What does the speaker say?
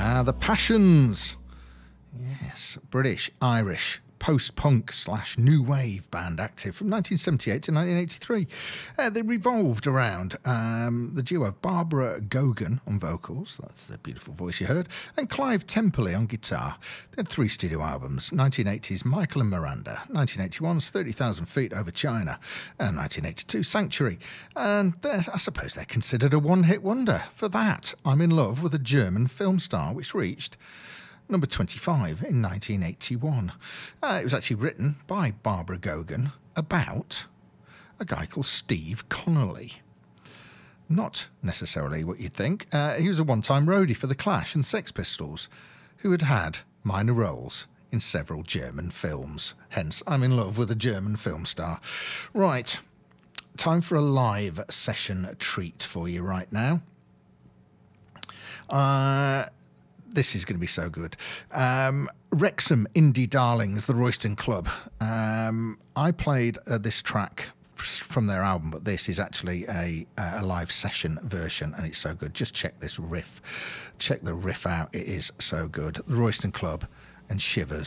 The Passions. Yes, British, Irish, post-punk / new wave band active from 1978 to 1983. They revolved around the duo of Barbara Gogan on vocals, that's the beautiful voice you heard, and Clive Temperley on guitar. They had 3 studio albums, 1980's Michael and Miranda, 1981's 30,000 Feet Over China, and 1982 Sanctuary. And I suppose they're considered a one-hit wonder. For that, I'm in Love with a German film star, which reached number 25 in 1981. It was actually written by Barbara Gogan about a guy called Steve Connolly. Not necessarily what you'd think. He was a one-time roadie for The Clash and Sex Pistols, who had had minor roles in several German films. Hence, I'm in love with a German film star. Right, time for a live session treat for you right now. This is going to be so good. Wrexham Indie Darlings, the Royston Club. I played this track from their album, but this is actually a live session version, and it's so good. Just check this riff. Check the riff out. It is so good. The Royston Club and Shivers.